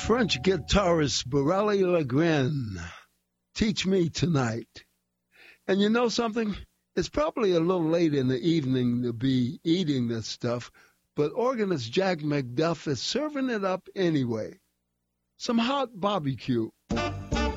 French guitarist Borelli Legrand, Teach Me Tonight. And you know something? It's probably a little late in the evening to be eating this stuff, but organist Jack McDuff is serving it up anyway. Some hot barbecue